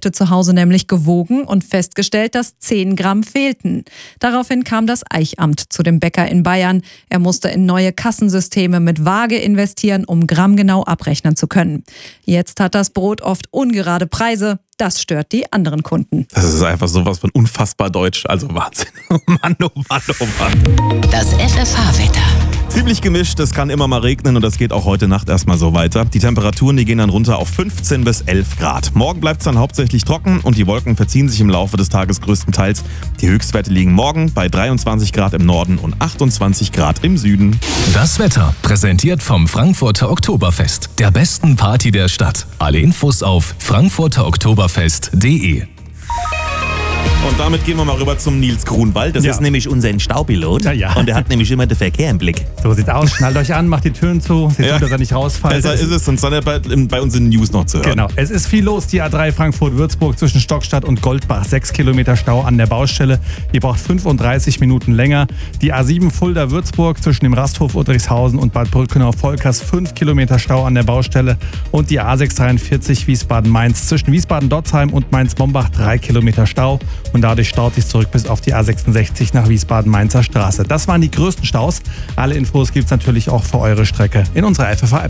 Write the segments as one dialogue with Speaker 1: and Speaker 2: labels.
Speaker 1: Produkte zu Hause nämlich gewogen und festgestellt, dass 10 Gramm fehlten. Daraufhin kam das Eichamt zu dem Bäcker in Bayern. Er musste in neue Kassensysteme mit Waage investieren, um grammgenau abrechnen zu können. Jetzt hat das Brot oft ungerade Preise. Das stört die anderen Kunden.
Speaker 2: Das ist einfach sowas von unfassbar deutsch. Also Wahnsinn. Oh Mann, oh Mann, oh Mann.
Speaker 3: Das FFH-Wetter.
Speaker 2: Ziemlich gemischt, es kann immer mal regnen und das geht auch heute Nacht erstmal so weiter. Die Temperaturen, die gehen dann runter auf 15 bis 11 Grad. Morgen bleibt es dann hauptsächlich trocken und die Wolken verziehen sich im Laufe des Tages größtenteils. Die Höchstwerte liegen morgen bei 23 Grad im Norden und 28 Grad im Süden.
Speaker 4: Das Wetter präsentiert vom Frankfurter Oktoberfest, der besten Party der Stadt. Alle Infos auf frankfurteroktoberfest.de.
Speaker 2: Und damit gehen wir mal rüber zum Nils Grunwald. Das ist nämlich unser Staupilot.
Speaker 5: Ja.
Speaker 2: Und der hat nämlich immer den Verkehr im Blick.
Speaker 5: So sieht's aus. Schnallt euch an, macht die Türen zu. Seht zu, dass er nicht rausfällt.
Speaker 2: Besser ist es, sonst dann bei uns in den News noch zu hören.
Speaker 5: Genau. Es ist viel los. Die A3 Frankfurt-Würzburg zwischen Stockstadt und Goldbach. 6 Kilometer Stau an der Baustelle. Ihr braucht 35 Minuten länger. Die A7 Fulda-Würzburg zwischen dem Rasthof Udrickhausen und Bad Brückenau-Volkers. 5 Kilometer Stau an der Baustelle. Und die A643 Wiesbaden-Mainz zwischen Wiesbaden-Dotzheim und Mainz-Mombach. 3 Kilometer Stau. Und dadurch staut sich zurück bis auf die A66 nach Wiesbaden-Mainzer Straße. Das waren die größten Staus. Alle Infos gibt's natürlich auch für eure Strecke in unserer FFH-App.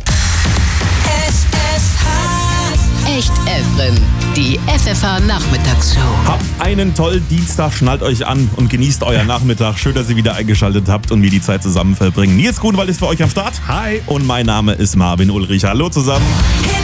Speaker 3: Echt Evren, die FFH-Nachmittagsshow.
Speaker 2: Habt einen tollen Dienstag, schnallt euch an und genießt euren Nachmittag. Schön, dass ihr wieder eingeschaltet habt und wir die Zeit zusammen verbringen. Nils Grunwald ist für euch am Start.
Speaker 5: Hi.
Speaker 2: Und mein Name ist Marvin Ulrich. Hallo zusammen.